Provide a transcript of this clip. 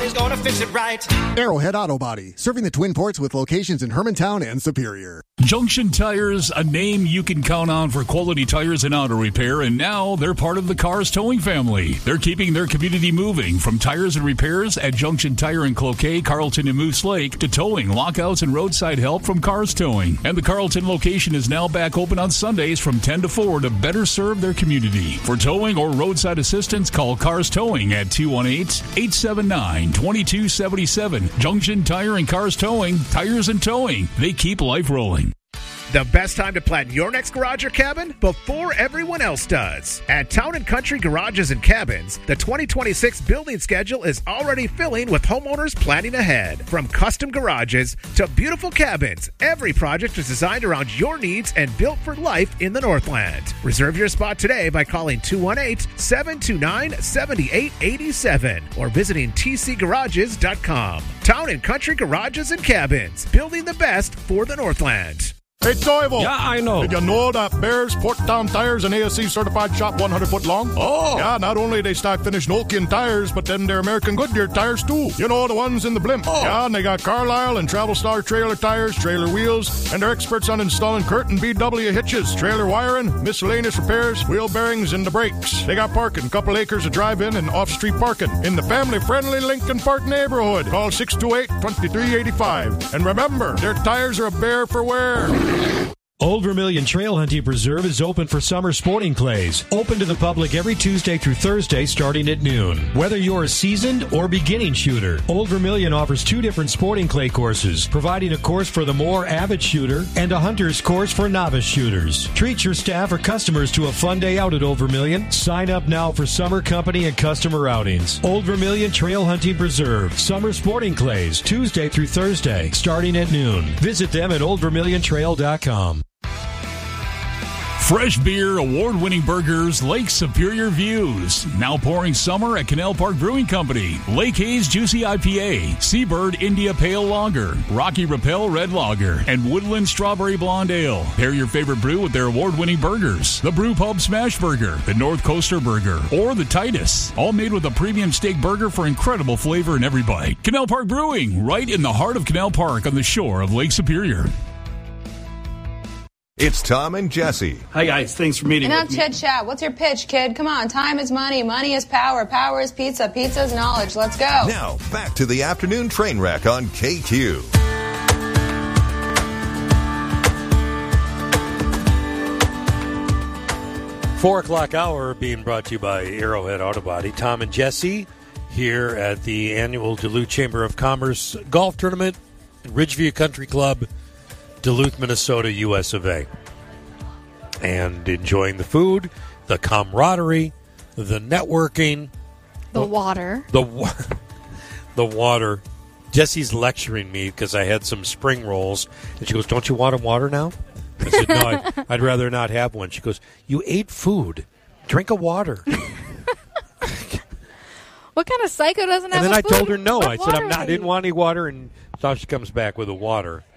He's gonna fix it right. Arrowhead Auto Body, serving the Twin Ports with locations in Hermantown and Superior. Junction Tires, a name you can count on for quality tires and auto repair, and now they're part of the Cars Towing family. They're keeping their community moving, from tires and repairs at Junction Tire in Cloquet, Carlton, and Moose Lake, to towing, lockouts, and roadside help from Cars Towing. And the Carlton location is now back open on Sundays from 10 to 4 to better serve their community. For towing or roadside assistance, call Cars Towing at 218-879-2277. Junction Tire and Cars Towing, tires and towing. They keep life rolling. The best time to plan your next garage or cabin? Before everyone else does. At Town & Country Garages and Cabins, the 2026 building schedule is already filling with homeowners planning ahead. From custom garages to beautiful cabins, every project is designed around your needs and built for life in the Northland. Reserve your spot today by calling 218-729-7887 or visiting tcgarages.com. Town & Country Garages and Cabins, building the best for the Northland. Hey, Toivo. Yeah, I know. Did you know that Bears Porttown Tires and ASC certified shop 100 foot long? Oh. Yeah, not only they stock finished Nokian tires, but then they're American Goodyear tires too. You know, the ones in the blimp. Oh. Yeah, and they got Carlisle and Travel Star trailer tires, trailer wheels, and they're experts on installing curtain BW hitches, trailer wiring, miscellaneous repairs, wheel bearings, and the brakes. They got parking, couple acres of drive-in and off-street parking in the family-friendly Lincoln Park neighborhood. Call 628-2385. And remember, their tires are a bear for wear. Old Vermilion Trail Hunting Preserve is open for summer sporting clays. Open to the public every Tuesday through Thursday starting at noon. Whether you're a seasoned or beginning shooter, Old Vermilion offers 2 different sporting clay courses, providing a course for the more avid shooter and a hunter's course for novice shooters. Treat your staff or customers to a fun day out at Old Vermilion. Sign up now for summer company and customer outings. Old Vermilion Trail Hunting Preserve. Summer sporting clays, Tuesday through Thursday, starting at noon. Visit them at oldvermiliontrail.com. Fresh beer, award-winning burgers, Lake Superior views. Now pouring summer at Canal Park Brewing Company. Lake Hayes Juicy IPA, Seabird India Pale Lager, Rocky Rappel Red Lager, and Woodland Strawberry Blonde Ale. Pair your favorite brew with their award-winning burgers. The Brew Pub Smash Burger, the North Coaster Burger, or the Titus. All made with a premium steak burger for incredible flavor in every bite. Canal Park Brewing, right in the heart of Canal Park on the shore of Lake Superior. It's Tom and Jesse. Hi, guys. Thanks for meeting Enough with me. chit-chat. What's your pitch, kid? Come on. Time is money. Money is power. Power is pizza. Pizza is knowledge. Let's go. Now, back to the afternoon train wreck on KQ. 4 o'clock hour being brought to you by Arrowhead Auto Body. Tom and Jesse here at the annual Duluth Chamber of Commerce Golf Tournament, Ridgeview Country Club, Duluth, Minnesota, US of A. And enjoying the food, the camaraderie, the networking. The water. The water. Jesse's lecturing me because I had some spring rolls. And she goes, don't you want a water now? I said, no, I'd rather not have one. She goes, you ate food. Drink a water. What kind of psycho doesn't have And then a I food? told her no. What I said, water I didn't want any water. And so she comes back with a water.